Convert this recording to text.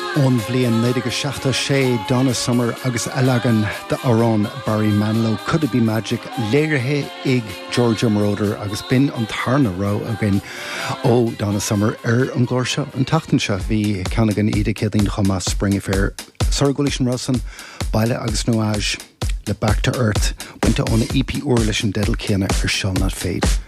On blian neidige seachta sé Donna Summer agus Elagan de Arán Barry Manilow Could It Be Magic léirithe ig Georgia Moroder agus bin an tarna ro again ó Donna Summer an glórseo an tachtanseo bhí ceannagan iad cédainn chumá Spring Affair Sorgolishan Rossen baile agus nuage le Back to Earth buinte óna EP uair leis an dedal céanna ar seán nad féid.